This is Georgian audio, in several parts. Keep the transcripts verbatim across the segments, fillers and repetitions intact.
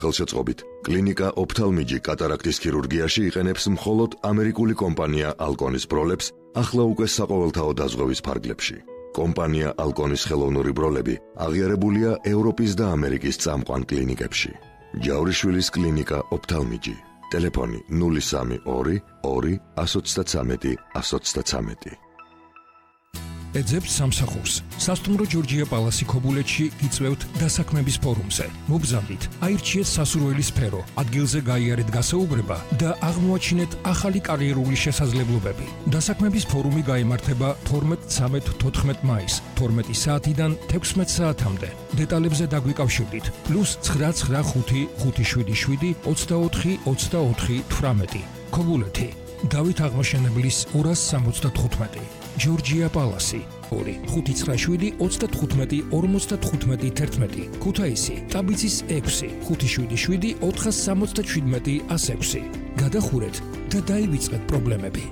ხელშეწყობით, კლინიკა ოფთალმიჯი კატარაქტის ქირურგიაში იყენებს მხოლოდ ამერიკული კომპანია ალკონის ბროლებს, ახლა უკვე საყოველთაო დაზღვევის ფარგლებში. კომპანია ალკონის ხელოვნური ბროლები აღიარებულია ევროპის და ამერიკის წამყვან კლინიკებში. ჯავრიშვილის კლინიკა ოფთალმიჯი. ტელეფონი ნული სამი ორი ორი ათს ოცდათრამეტი ათს ოცდათრამეტი. ეძებთ სამსახურს. სასტუმრო ჯორჯია პალასი ქობულეთში იწვევთ დასაქმების ფორუმზე. მობრძანდით, აირჩიეთ სასურველი სფერო, ადგილზე გაიარეთ გასაუბრება და აღმოაჩინეთ ახალი კარიერული შესაძლებლობები. დასაქმების ფორუმი გაიმართება თორმეტ, ცამეტ, თოთხმეტ მაისს, თორმეტი საათიდან თექვსმეტ საათამდე. დეტალებზე დაგვიკავშირდით. პლუს ცხრა ცხრა ხუთი ხუთი შვიდი შვიდი ოცდაოთხი ოცდაოთხი თვრამეტი. ქობულეთი. დავით აღმაშენებლის ორას სამოცდათხუთმეტი. ჯორჯია პალასი ორი ხუთი ცხრა შვიდი ოცდათხუთმეტი ორმოცდათხუთმეტი თერთმეტი. ქუთაისი ტაბიცის ექვსი ხუთი შვიდი შვიდი ოთხას სამოცდაშვიდმეტი ას ექვსი. გადახურეთ და დაივიწყეთ პრობლემები.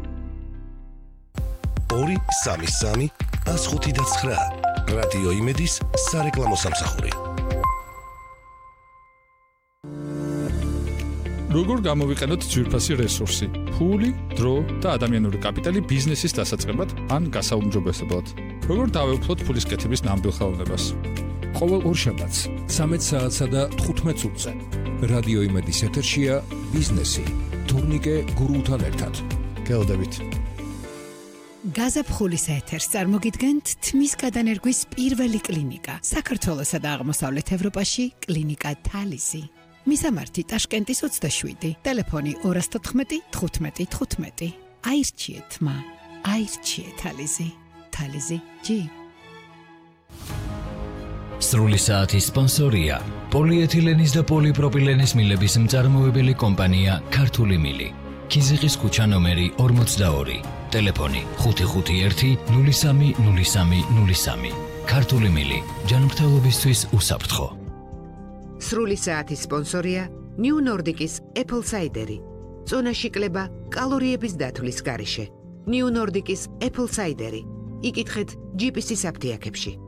ორი სამი სამი ას ხუთი და ცხრა. რადიო იმედის სარეკლამო სამსახური. როგორ გამოვიყენოთ ძვირფასი რესურსი, ფული, დრო და ადამიანური კაპიტალი ბიზნესის დასაწყებად ან გასაუმჯობესებლად. როგორ დავეუფლოთ ფულის კეთების ნამდვილ ხელოვნებას. ყოველ ორშაბათს ცამეტ საათსა და თხუთმეტ წუთზე რადიო იმედის ეთერშია ბიზნესი თურნიკე გურუთან ერთად. გელოდებით. გაზაფხულის ეთერს წარმოგიდგენთ თმის გადანერგვის პირველი კლინიკა საქართველოსა და აღმოსავლეთ ევროპაში კლინიკა თალისი. მისამართი ტაშკენტის ოცდაშვიდი, ტელეფონი ორას თოთხმეტი თხუთმეტი თხუთმეტი. აირჩიეთ მა, აირჩიეთ თალიზი, თალიზი ჯი. სრული საათის სპონსორია პოლიეთილენის და პოლიპროპილენის მილების მწარმოებელი კომპანია ქართული მილი. ქიზიყის ქუჩა ნომერი ორმოცდაორი, ტელეფონი ხუთი ხუთი ერთი ნული სამი ნული სამი ნული სამი. ქართული მილი, ჯანმრთელობისთვის უსაფრთხო. სრული საათის სპონსორია ნიუ ნორდიკის Apple Cider. წონაში კლება კალორიების დათვლის გარეშე. ნიუ ნორდიკის Apple Cider. იკითხეთ ჯი პი სის აფთიაქებში.